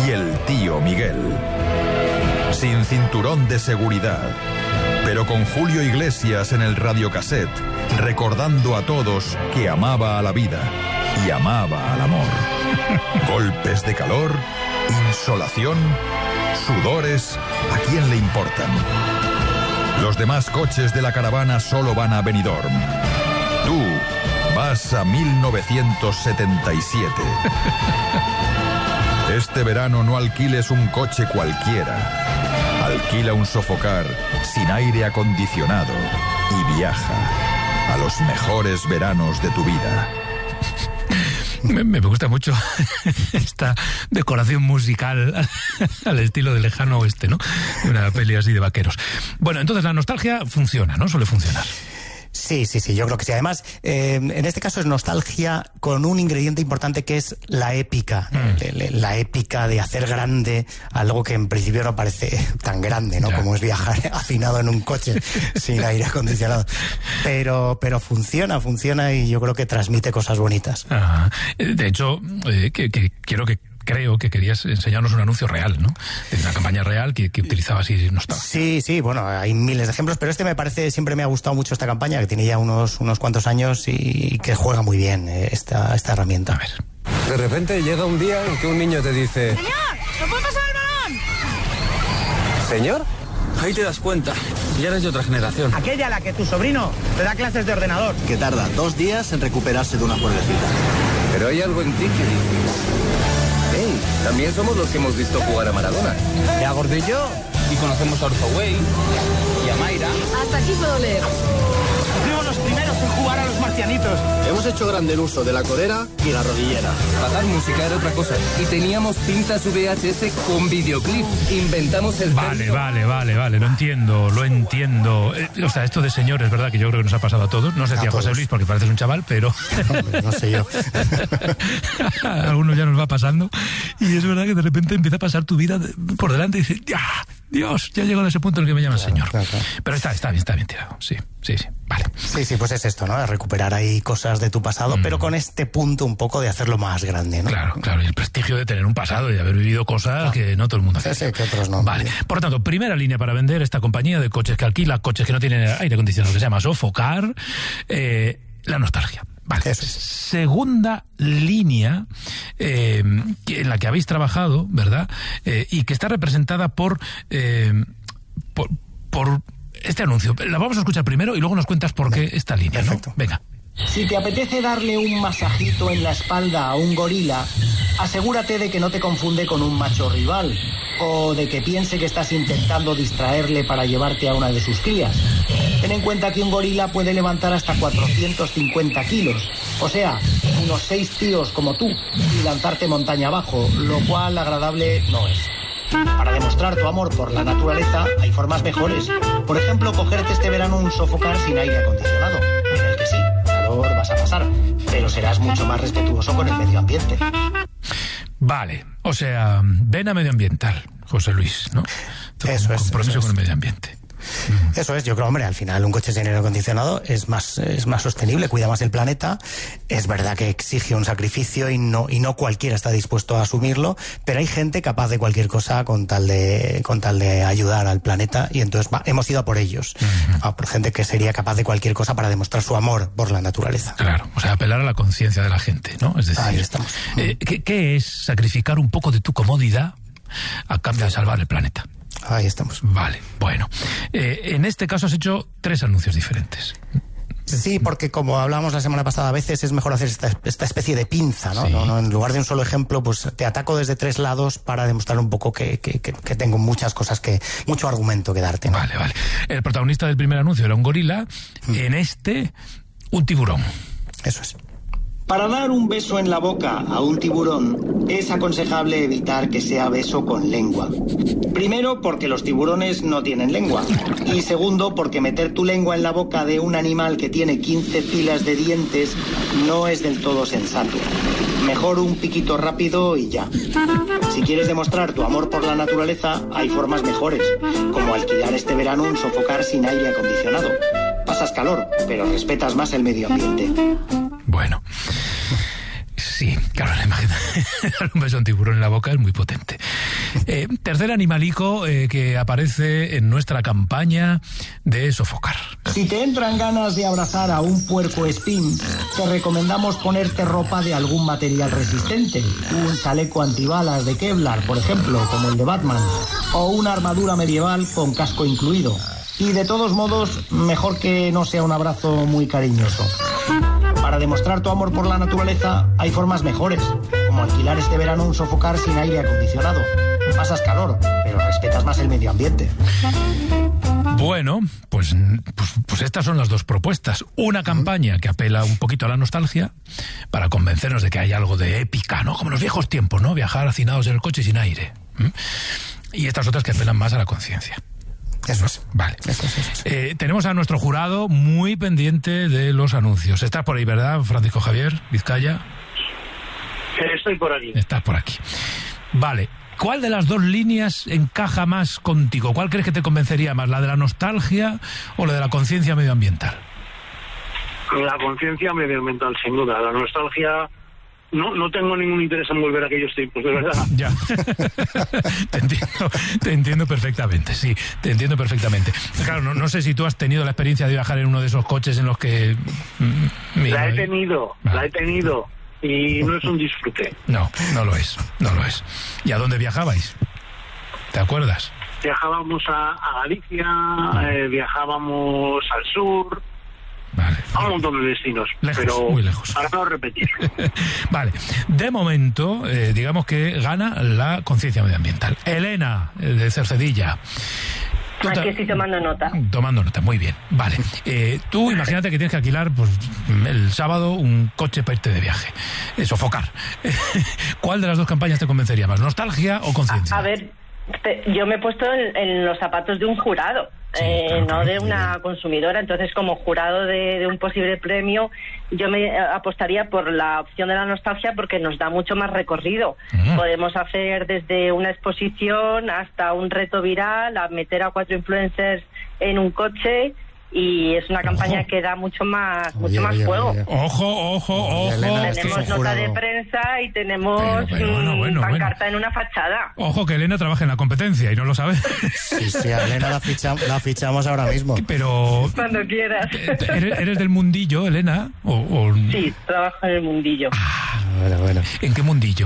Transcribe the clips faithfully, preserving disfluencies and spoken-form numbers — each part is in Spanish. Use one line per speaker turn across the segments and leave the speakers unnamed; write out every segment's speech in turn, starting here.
y el tío Miguel. Sin cinturón de seguridad, pero con Julio Iglesias en el radiocassette, recordando a todos que amaba a la vida y amaba al amor. Golpes de calor, insolación, sudores, ¿a quién le importan? Los demás coches de la caravana solo van a Benidorm. Tú vas a mil novecientos setenta y siete. Este verano no alquiles un coche cualquiera. Alquila un Sofocar sin aire acondicionado y viaja a los mejores veranos de tu vida.
Me, me gusta mucho esta decoración musical al estilo de Lejano Oeste, ¿no? De una peli así de vaqueros. Bueno, entonces la nostalgia funciona, ¿no? Suele funcionar.
Sí, sí, sí, yo creo que sí. Además, eh, en este caso es nostalgia con un ingrediente importante que es la épica. Mm. La épica de hacer grande algo que en principio no parece tan grande, ¿no? Ya. Como es viajar hacinado en un coche sin aire acondicionado. Pero, pero funciona, funciona y yo creo que transmite cosas bonitas.
Ajá. De hecho, eh, que, que quiero que creo que querías enseñarnos un anuncio real, ¿no? De una campaña real que, que utilizaba así nostalgia.
Sí, sí, bueno, hay miles de ejemplos, pero este me parece, siempre me ha gustado mucho esta campaña, que tiene ya unos, unos cuantos años y que juega muy bien esta, esta herramienta.
A ver.
De repente llega un día en que un niño te dice...
¡Señor! ¿No puede pasar el balón?
¿Señor?
Ahí te das cuenta, ya eres de otra generación.
Aquella a la que tu sobrino te da clases de ordenador.
Que tarda dos días en recuperarse de una cuerdecita.
Pero hay algo en ti que dices... Hey, también somos los que hemos visto jugar a Maradona.
Y a Gordillo. Y conocemos a Orzoway y a Mayra.
Hasta aquí puedo leer.
Fuimos los primeros en jugar a los marcianitos.
Hemos hecho grande el uso de la codera y la rodillera.
Pagar música era otra cosa. Y teníamos cintas V H S con videoclip. Inventamos el...
Vale,
verso.
vale, vale, vale, lo entiendo, lo entiendo. Eh, o sea, esto de señor es verdad que yo creo que nos ha pasado a todos. No sé si a José Luis, porque pareces un chaval, pero...
Hombre, no sé yo.
A algunos ya nos va pasando. Y es verdad que de repente empieza a pasar tu vida por delante y dices, ¡ya! Dios, ya llego a ese punto en el que me llaman
claro,
señor.
Claro, claro.
Pero está, está bien, está bien tirado. Sí, sí, sí. Vale.
Sí, sí, pues es esto, ¿no? Recuperar ahí cosas de tu pasado, mm. pero con este punto un poco de hacerlo más grande, ¿no?
Claro, claro. Y el prestigio de tener un pasado y de haber vivido cosas ah. que no todo el mundo hace.
Sí, sí, que otros no.
Vale. Por lo tanto, primera línea para vender esta compañía de coches que alquila coches que no tienen aire acondicionado, que se llama Sofocar, eh, la nostalgia. Vale.
Eso es.
Segunda línea eh, en la que habéis trabajado, ¿verdad? Eh, y que está representada por, eh, por, por este anuncio. La vamos a escuchar primero y luego nos cuentas por qué esta línea,
Perfecto.
¿no? Venga.
Si te apetece darle un masajito en la espalda a un gorila, asegúrate de que no te confunde con un macho rival o de que piense que estás intentando distraerle para llevarte a una de sus crías. Ten en cuenta que un gorila puede levantar hasta cuatrocientos cincuenta kilos, o sea, unos seis tíos como tú, y lanzarte montaña abajo, lo cual agradable no es. Para demostrar tu amor por la naturaleza hay formas mejores. Por ejemplo, cogerte este verano un Sofocar sin aire acondicionado, en el que sí, calor vas a pasar, pero serás mucho más respetuoso con el medio ambiente.
Vale, o sea, vena medioambiental, José Luis, ¿no?
Eso es.
Compromiso
eso
con
es.
el medio ambiente.
Eso es, yo creo, hombre, al final un coche sin aire acondicionado es más, es más sostenible, cuida más el planeta. Es verdad que exige un sacrificio y no, y no cualquiera está dispuesto a asumirlo, pero hay gente capaz de cualquier cosa con tal de, con tal de ayudar al planeta, y entonces va, hemos ido a por ellos, uh-huh. a por gente que sería capaz de cualquier cosa para demostrar su amor por la naturaleza.
Claro, o sea, apelar a la conciencia de la gente, ¿no? Es decir,
ahí estamos.
Eh, ¿qué, ¿qué es sacrificar un poco de tu comodidad a cambio de salvar el planeta?
Ahí estamos.
Vale, bueno. Eh, en este caso has hecho tres anuncios diferentes.
Sí, porque como hablábamos la semana pasada, a veces es mejor hacer esta, esta especie de pinza, ¿no?
Sí.
¿no? ¿no? En lugar de un solo ejemplo, pues te ataco desde tres lados para demostrar un poco que, que, que, que tengo muchas cosas, que mucho argumento que darte, ¿no?
Vale, vale. El protagonista del primer anuncio era un gorila, mm. en este, un tiburón.
Eso es.
Para dar un beso en la boca a un tiburón es aconsejable evitar que sea beso con lengua. Primero, porque los tiburones no tienen lengua. Y segundo, porque meter tu lengua en la boca de un animal que tiene quince filas de dientes no es del todo sensato. Mejor un piquito rápido y ya. Si quieres demostrar tu amor por la naturaleza, hay formas mejores, como alquilar este verano un Sofocar sin aire acondicionado. Pasas calor, pero respetas más el medio ambiente.
Bueno, Sí, claro, la imagen de un beso a un tiburón en la boca es muy potente. Eh, tercer animalico eh, que aparece en nuestra campaña de sofocar.
Si te entran ganas de abrazar a un puercoespín, te recomendamos ponerte ropa de algún material resistente. Un chaleco antibalas de Kevlar, por ejemplo, como el de Batman, o una armadura medieval con casco incluido. Y de todos modos, mejor que no sea un abrazo muy cariñoso. Para demostrar tu amor por la naturaleza, hay formas mejores, como alquilar este verano un sofocar sin aire acondicionado. Pasas calor, pero respetas más el medio ambiente.
Bueno, pues, pues, pues estas son las dos propuestas. Una campaña que apela un poquito a la nostalgia para convencernos de que hay algo de épica, ¿no? Como en los viejos tiempos, ¿no? Viajar hacinados en el coche sin aire. ¿Mm? Y estas otras que apelan más a la conciencia.
Eso es.
Vale.
Eso es, eso es.
Eh, tenemos a nuestro jurado muy pendiente de los anuncios. Estás por ahí, ¿verdad, Francisco Javier Vizcaya?
Estoy por aquí.
Estás por aquí. Vale. ¿Cuál de las dos líneas encaja más contigo? ¿Cuál crees que te convencería más? ¿La de la nostalgia o la de la conciencia medioambiental?
La conciencia medioambiental, sin duda. La nostalgia... No, no tengo ningún interés en volver a aquellos tiempos, de verdad.
Ya. te, entiendo, te entiendo perfectamente, sí, te entiendo perfectamente. Claro, no, no sé si tú has tenido la experiencia de viajar en uno de esos coches en los que... Mira,
la he tenido,
vale.
la he tenido, y no es un disfrute.
No, no lo es, no lo es. ¿Y a dónde viajabais? ¿Te acuerdas?
Viajábamos a, a Galicia, eh, viajábamos al sur...
Vale.
A un montón de destinos,
lejos,
pero
muy lejos.
para no repetir.
Vale, de momento, eh, digamos que gana la conciencia medioambiental. Elena, eh, de Cercedilla.
Tú Aquí estoy tomando nota.
Tomando nota, muy bien. Vale, eh, tú imagínate que tienes que alquilar pues el sábado un coche para irte de viaje. Eh, sofocar. ¿Cuál de las dos campañas te convencería más? ¿Nostalgia o conciencia?
A, a ver, te, yo me he puesto en, en los zapatos de un jurado. Sí, eh, claro, no claro, de una consumidora. Entonces, como jurado de, de un posible premio, yo me apostaría por la opción de la nostalgia porque nos da mucho más recorrido. Uh-huh. Podemos hacer desde una exposición hasta un reto viral, a meter a cuatro influencers en un coche, y es una campaña ojo. que da mucho más oye, mucho más oye, juego.
Oye. Ojo, ojo, ojo.
Elena, tenemos nota de prensa y tenemos pero, pero, bueno, bueno, pancarta bueno. en una fachada.
Ojo, que Elena trabaja en la competencia y no lo sabe.
Sí, sí, a Elena la, ficha, la fichamos ahora mismo.
Pero...
Cuando quieras.
¿Eres, eres del mundillo, Elena? O, o...
Sí, trabajo en el mundillo.
Ah,
bueno, bueno.
¿En qué mundillo?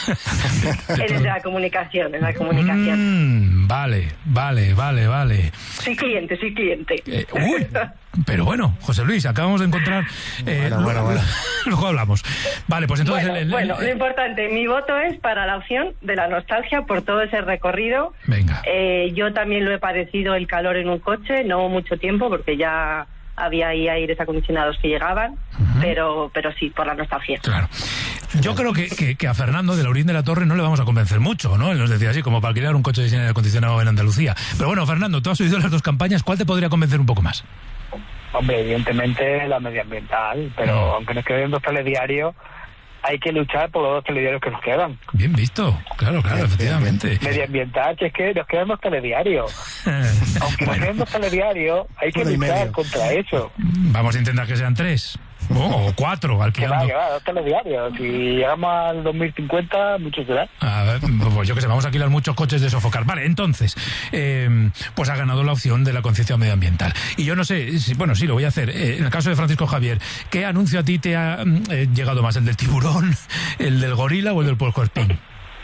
Eres de la comunicación, en la comunicación.
Mm, vale, vale, vale, vale.
Soy cliente, soy cliente.
Eh, uy, pero bueno, José Luis, acabamos de encontrar... Eh, bueno, bueno, bueno. Luego hablamos. Vale, pues entonces...
Bueno, el, el, bueno el, lo importante, mi voto es para la opción de la nostalgia por todo ese recorrido.
Venga.
Eh, yo también lo he padecido, el calor en un coche, no mucho tiempo, porque ya había ahí aires acondicionados que llegaban, uh-huh. pero pero sí, por la nostalgia.
Claro. Yo creo que, que, que a Fernando de Laurín de la Torre no le vamos a convencer mucho, ¿no? Él nos decía así, como para alquilar un coche sin aire acondicionado en Andalucía. Pero bueno, Fernando, tú has oído las dos campañas, ¿cuál te podría convencer un poco más?
Hombre, evidentemente la medioambiental, pero mm. aunque nos queden dos telediarios, hay que luchar por los dos telediarios que nos quedan.
Bien visto, claro, claro, bien, efectivamente.
Bien, bien. Medioambiental, que es que nos quedan dos telediarios. Aunque bueno. nos queden dos telediarios, hay que Uno luchar contra eso.
Vamos a intentar que sean tres. Oh, o cuatro, alquilando.
Que va, que va, dos telediarios. Si llegamos al dos mil cincuenta, muchos serán.
A ver, pues yo que sé, vamos a alquilar muchos coches de sofocar. Vale, entonces, eh, pues ha ganado la opción de la conciencia medioambiental. Y yo no sé, si, bueno, sí, lo voy a hacer. Eh, en el caso de Francisco Javier, ¿qué anuncio a ti te ha eh, llegado más? ¿El del tiburón, el del gorila o el del puercoespín?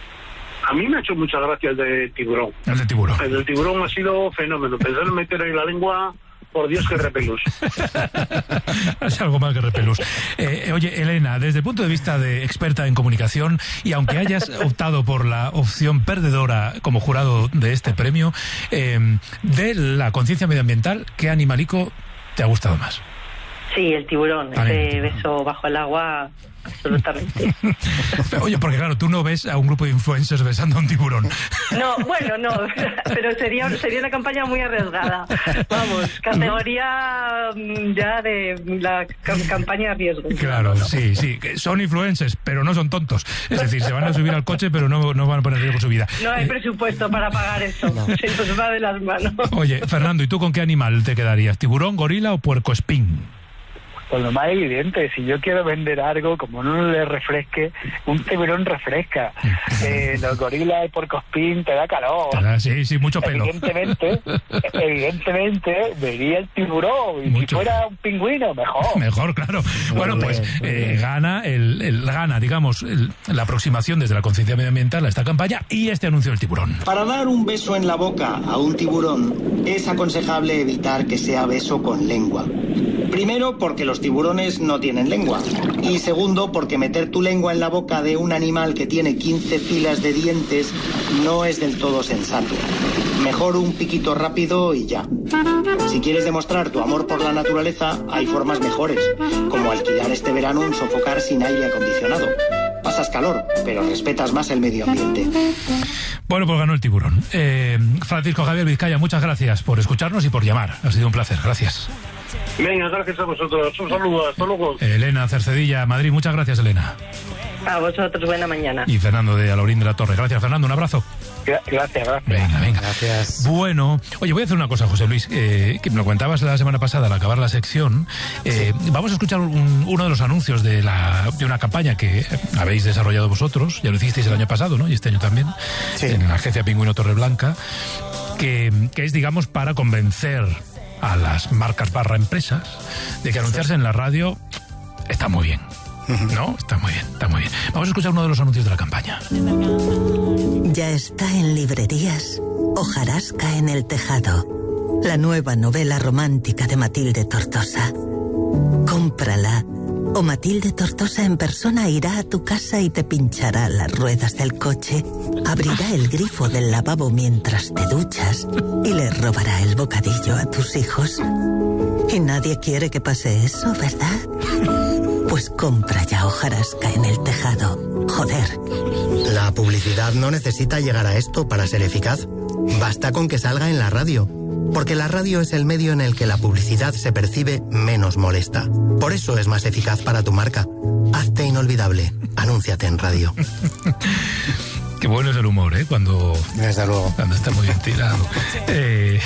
A mí me ha hecho mucha gracia el del tiburón.
El del tiburón.
El del tiburón ha sido fenómeno. Pensar en meter ahí la lengua... Por Dios, que repelús.
Es algo más que repelús. Eh, oye, Elena, desde el punto de vista de experta en comunicación, y aunque hayas optado por la opción perdedora como jurado de este premio, eh, de la conciencia medioambiental, ¿qué animalico te ha gustado más?
Sí, el tiburón. Ese beso bajo el agua, absolutamente.
Oye, porque claro, tú no ves a un grupo de influencers besando a un tiburón.
No, bueno, no, pero sería sería una campaña muy arriesgada. Vamos, categoría ya de la cam- campaña de riesgo.
Claro, no, no. sí, sí. Son influencers, pero no son tontos. Es decir, se van a subir al coche, pero no, no van a poner en riesgo su vida.
No hay eh, presupuesto para pagar eso. No. Se nos va de las manos.
Oye, Fernando, ¿y tú con qué animal te quedarías? ¿Tiburón, gorila o puercoespín?
Pues lo más evidente, si yo quiero vender algo, como no le refresque, un tiburón refresca. Eh, los gorilas y porcospín te da calor.
Ah, sí, sí, mucho pelo.
Evidentemente, evidentemente, vería el tiburón. Y
Mucho.
si fuera un pingüino, mejor.
Mejor, claro. Bueno, pues eh, gana, el, el, gana, digamos, el, la aproximación desde la conciencia medioambiental a esta campaña y este anuncio del tiburón.
Para dar un beso en la boca a un tiburón, es aconsejable evitar que sea beso con lengua. Primero, porque los tiburones no tienen lengua. Y segundo, porque meter tu lengua en la boca de un animal que tiene quince filas de dientes no es del todo sensato. Mejor un piquito rápido y ya. Si quieres demostrar tu amor por la naturaleza, hay formas mejores, como alquilar este verano un sofocar sin aire acondicionado. Pasas calor, pero respetas más el medio ambiente.
Bueno, pues ganó el tiburón. Eh, Francisco Javier Vizcaya, muchas gracias por escucharnos y por llamar. Ha sido un placer, gracias.
Venga, gracias a vosotros. Un saludo, hasta luego.
Elena Cercedilla, Madrid, muchas gracias, Elena.
A vosotros, buena mañana.
Y Fernando de Alaurín de la Torre. Gracias, Fernando, un abrazo.
Gracias, gracias.
Venga, venga.
Gracias.
Bueno, oye, voy a hacer una cosa, José Luis, eh, que me lo comentabas la semana pasada al acabar la sección. Eh, sí. Vamos a escuchar un, uno de los anuncios de, la, de una campaña que habéis desarrollado vosotros, ya lo hicisteis el año pasado, ¿no? Y este año también, sí. En la agencia Pingüino Torreblanca, que, que es, digamos, para convencer a las marcas barra empresas de que anunciarse en la radio está muy bien. ¿No? Está muy bien, está muy bien. Vamos a escuchar uno de los anuncios de la campaña.
Ya está en librerías Hojarasca en el tejado, la nueva novela romántica de Matilde Tortosa. Cómprala, o Matilde Tortosa en persona irá a tu casa y te pinchará las ruedas del coche, abrirá el grifo del lavabo mientras te duchas y le robará el bocadillo a tus hijos. Y nadie quiere que pase eso, ¿verdad? Pues compra ya Hojarasca en el tejado. Joder.
La publicidad no necesita llegar a esto para ser eficaz. Basta con que salga en la radio. Porque la radio es el medio en el que la publicidad se percibe menos molesta. Por eso es más eficaz para tu marca. Hazte inolvidable. Anúnciate en radio.
Qué bueno es el humor, ¿eh? Cuando,
Desde luego.
Cuando está muy bien tirado. Eh...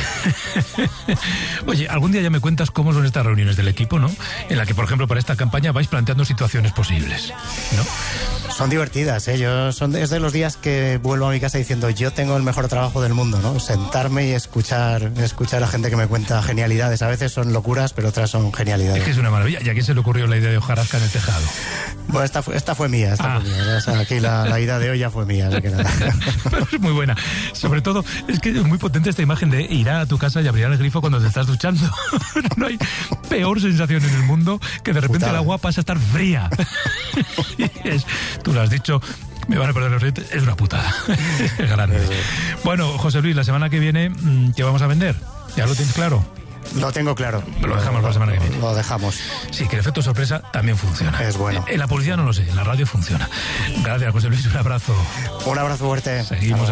Oye, algún día ya me cuentas cómo son estas reuniones del equipo, ¿no? En la que, por ejemplo, para esta campaña vais planteando situaciones posibles, ¿no?
Son divertidas, ¿eh? Yo son es de los días que vuelvo a mi casa diciendo yo tengo el mejor trabajo del mundo, ¿no? Sentarme y escuchar, escuchar a la gente que me cuenta genialidades. A veces son locuras, pero otras son genialidades.
Es que es una maravilla. ¿Y a quién se le ocurrió la idea de Hojarasca en el tejado?
Bueno, esta fue, esta fue mía, esta
ah.
fue mía. O sea, aquí la, la idea de hoy ya fue mía. Así que nada.
Pero es muy buena. Sobre todo, es que es muy potente esta imagen de ir a tu casa y abrir el grifo cuando te estás duchando. No hay peor sensación en el mundo que de repente Putada. El agua pasa a estar fría. Y es, tú lo has dicho, me van a perder los dientes, es una putada. Es grande. Bueno, José Luis, la semana que viene, ¿qué vamos a vender? ¿Ya lo tienes claro?
Lo tengo claro.
Lo dejamos para la semana que viene.
Lo dejamos.
Sí, que el efecto sorpresa también funciona.
Es bueno.
En la publicidad no lo sé, en la radio funciona. Gracias, José Luis, un abrazo.
Un abrazo fuerte.
Seguimos.